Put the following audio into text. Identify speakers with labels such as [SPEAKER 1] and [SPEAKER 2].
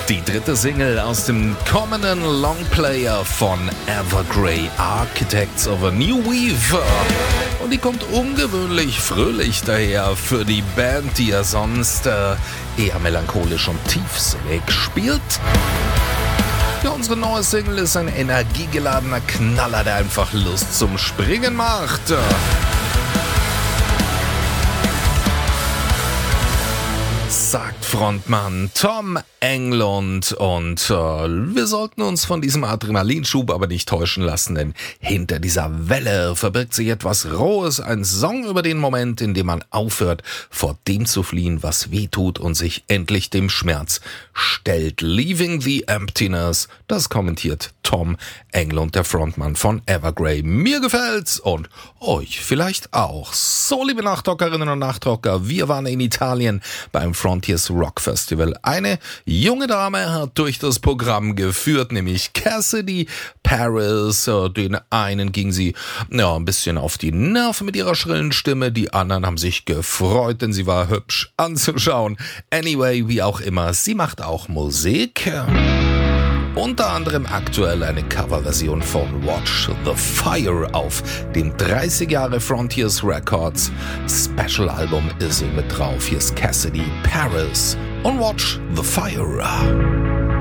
[SPEAKER 1] Die dritte Single aus dem kommenden Longplayer von Evergrey, Architects of a New Weave. Und die kommt ungewöhnlich fröhlich daher für die Band, die ja sonst eher melancholisch und tiefsinnig spielt. Ja, unsere neue Single ist ein energiegeladener Knaller, der einfach Lust zum Springen macht. Sagt Frontmann Tom Englund und wir sollten uns von diesem Adrenalinschub aber nicht täuschen lassen, denn hinter dieser Welle verbirgt sich etwas Rohes, ein Song über den Moment, in dem man aufhört, vor dem zu fliehen, was weh tut und sich endlich dem Schmerz stellt. Leaving the Emptiness, das kommentiert Tom Englund, der Frontmann von Evergrey. Mir gefällt's und euch vielleicht auch. So, liebe Nachtrockerinnen und Nachtrocker, wir waren in Italien beim Frontiers Rock Festival. Eine junge Dame hat durch das Programm geführt, nämlich Cassidy Paris. Den einen ging sie ein bisschen auf die Nerven mit ihrer schrillen Stimme, die anderen haben sich gefreut, denn sie war hübsch anzuschauen. Anyway, wie auch immer, sie macht auch Musik. Unter anderem aktuell eine Coverversion von Watch the Fire auf dem 30 Jahre Frontiers Records Special Album ist sie mit drauf. Hier ist Cassidy Paris und Watch the Fire.